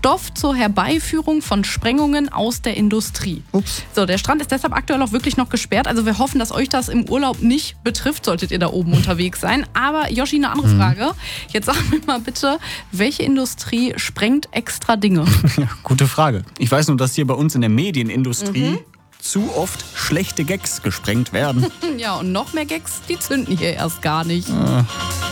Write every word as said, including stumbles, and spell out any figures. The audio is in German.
Stoff zur Herbeiführung von Sprengungen aus der Industrie. Ups. So, der Strand ist deshalb aktuell auch wirklich noch gesperrt. Also wir hoffen, dass euch das im Urlaub nicht betrifft, solltet ihr da oben unterwegs sein. Aber Yoshi, eine andere Frage. Jetzt sag mir mal bitte, welche Industrie sprengt extra Dinge? Ja, gute Frage. Ich weiß nur, dass hier bei uns in der Medienindustrie mhm. zu oft schlechte Gags gesprengt werden. Ja, und noch mehr Gags, die zünden hier erst gar nicht. Ah.